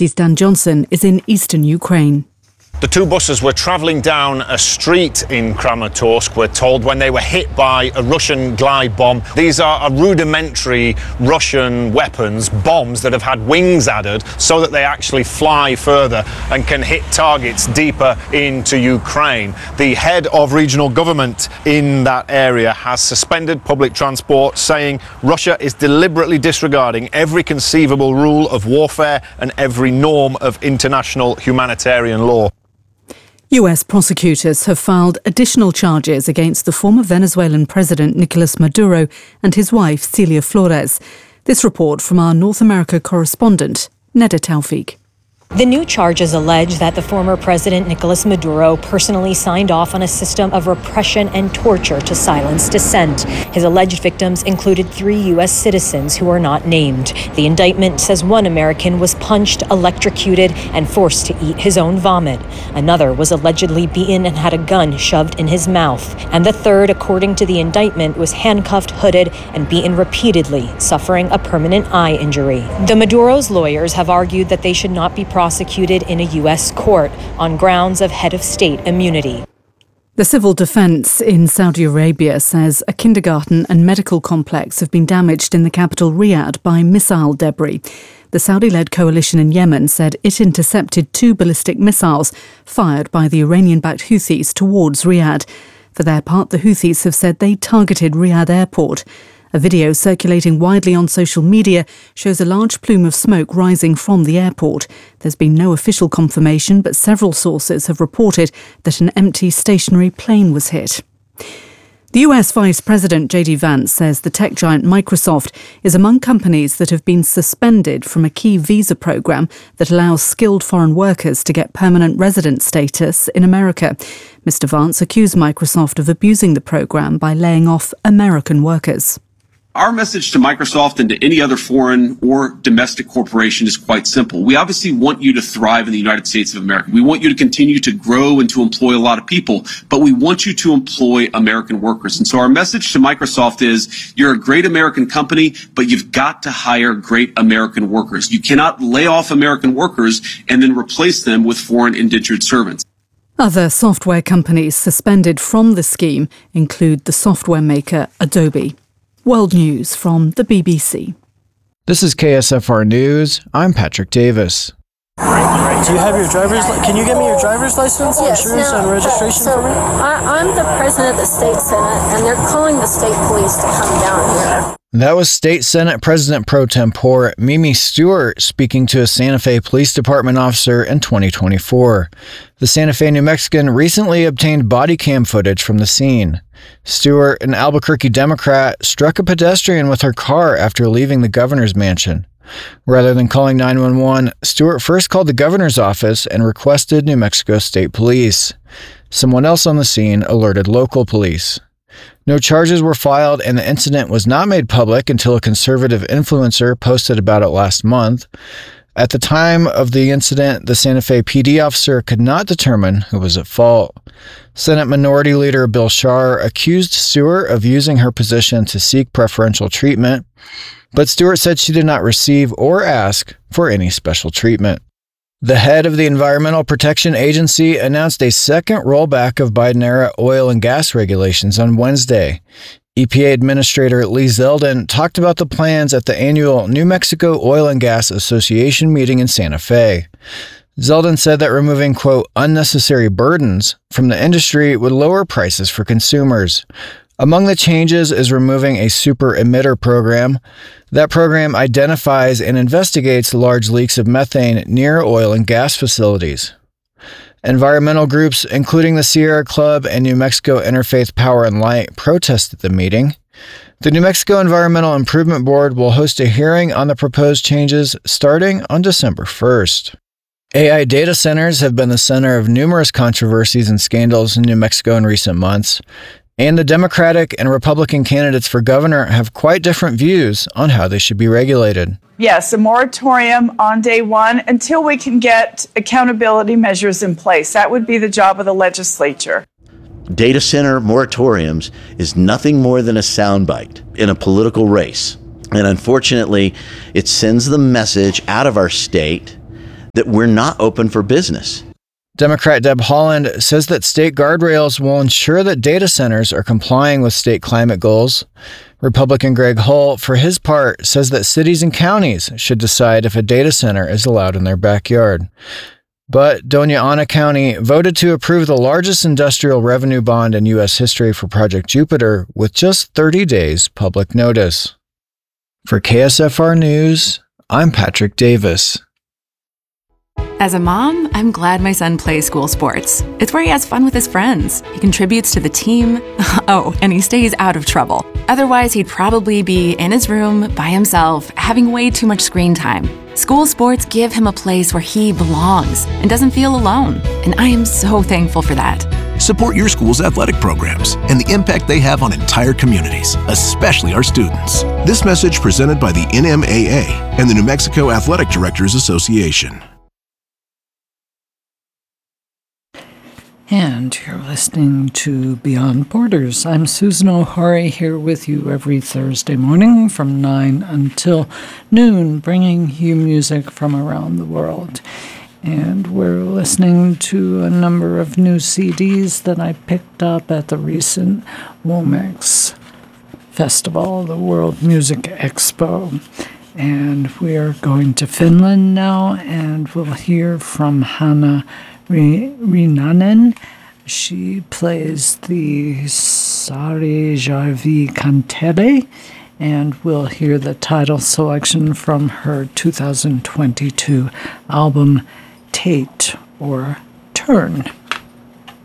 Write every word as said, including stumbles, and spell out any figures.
B B C's Dan Johnson is in eastern Ukraine. The two buses were travelling down a street in Kramatorsk, we're told, when they were hit by a Russian glide bomb. These are rudimentary Russian weapons, bombs that have had wings added so that they actually fly further and can hit targets deeper into Ukraine. The head of regional government in that area has suspended public transport, saying Russia is deliberately disregarding every conceivable rule of warfare and every norm of international humanitarian law. U S prosecutors have filed additional charges against the former Venezuelan president Nicolas Maduro and his wife Celia Flores. This report from our North America correspondent, Neda Taufik. The new charges allege that the former president, Nicolas Maduro, personally signed off on a system of repression and torture to silence dissent. His alleged victims included three U S citizens who are not named. The indictment says one American was punched, electrocuted, and forced to eat his own vomit. Another was allegedly beaten and had a gun shoved in his mouth. And the third, according to the indictment, was handcuffed, hooded, and beaten repeatedly, suffering a permanent eye injury. The Maduro's lawyers have argued that they should not be prosecuted in a U S court on grounds of head of state immunity. The civil defence in Saudi Arabia says a kindergarten and medical complex have been damaged in the capital Riyadh by missile debris. The Saudi-led coalition in Yemen said it intercepted two ballistic missiles fired by the Iranian-backed Houthis towards Riyadh. For their part, the Houthis have said they targeted Riyadh airport. A video circulating widely on social media shows a large plume of smoke rising from the airport. There's been no official confirmation, but several sources have reported that an empty stationary plane was hit. The U S Vice President J D Vance says the tech giant Microsoft is among companies that have been suspended from a key visa program that allows skilled foreign workers to get permanent resident status in America. Mister Vance accused Microsoft of abusing the program by laying off American workers. Our message to Microsoft and to any other foreign or domestic corporation is quite simple. We obviously want you to thrive in the United States of America. We want you to continue to grow and to employ a lot of people, but we want you to employ American workers. And so our message to Microsoft is you're a great American company, but you've got to hire great American workers. You cannot lay off American workers and then replace them with foreign indentured servants. Other software companies suspended from the scheme include the software maker Adobe. World News from the B B C. This is K S F R News. I'm Patrick Davis. Do you have your driver's li- Can you get me your driver's license, yes, insurance, no, and registration so for me? I, I'm the president of the state senate, and they're calling the state police to come down here. That was State Senate President Pro Tempore Mimi Stewart speaking to a Santa Fe Police Department officer in twenty twenty-four. The Santa Fe, New Mexican recently obtained body cam footage from the scene. Stewart, an Albuquerque Democrat, struck a pedestrian with her car after leaving the governor's mansion. Rather than calling nine one one, Stewart first called the governor's office and requested New Mexico State Police. Someone else on the scene alerted local police. No charges were filed, and the incident was not made public until a conservative influencer posted about it last month. At the time of the incident, the Santa Fe P D officer could not determine who was at fault. Senate Minority Leader Bill Schaar accused Stewart of using her position to seek preferential treatment, but Stewart said she did not receive or ask for any special treatment. The head of the Environmental Protection Agency announced a second rollback of Biden-era oil and gas regulations on Wednesday. E P A Administrator Lee Zeldin talked about the plans at the annual New Mexico Oil and Gas Association meeting in Santa Fe. Zeldin said that removing, quote, unnecessary burdens from the industry would lower prices for consumers. Among the changes is removing a super emitter program. That program identifies and investigates large leaks of methane near oil and gas facilities. Environmental groups, including the Sierra Club and New Mexico Interfaith Power and Light, protested the meeting. The New Mexico Environmental Improvement Board will host a hearing on the proposed changes starting on December first. A I data centers have been the center of numerous controversies and scandals in New Mexico in recent months, and the Democratic and Republican candidates for governor have quite different views on how they should be regulated. Yes, a moratorium on day one until we can get accountability measures in place. That would be the job of the legislature. Data center moratoriums is nothing more than a soundbite in a political race. And unfortunately, it sends the message out of our state that we're not open for business. Democrat Deb Haaland says that state guardrails will ensure that data centers are complying with state climate goals. Republican Greg Hull, for his part, says that cities and counties should decide if a data center is allowed in their backyard. But Doña Ana County voted to approve the largest industrial revenue bond in U S history for Project Jupiter with just thirty days public notice. For K S F R News, I'm Patrick Davis. As a mom, I'm glad my son plays school sports. It's where he has fun with his friends. He contributes to the team. Oh, and he stays out of trouble. Otherwise, he'd probably be in his room by himself, having way too much screen time. School sports give him a place where he belongs and doesn't feel alone. And I am so thankful for that. Support your school's athletic programs and the impact they have on entire communities, especially our students. This message presented by the N M A A and the New Mexico Athletic Directors Association. And you're listening to Beyond Borders. I'm Susan O'Hara here with you every Thursday morning from nine until noon, bringing you music from around the world. And we're listening to a number of new C Ds that I picked up at the recent Womex Festival, the World Music Expo. And we are going to Finland now, and we'll hear from Hanna Rinanen. She plays the Saarijärvi Kantere, and we'll hear the title selection from her two thousand twenty-two album, Tate, or Turn.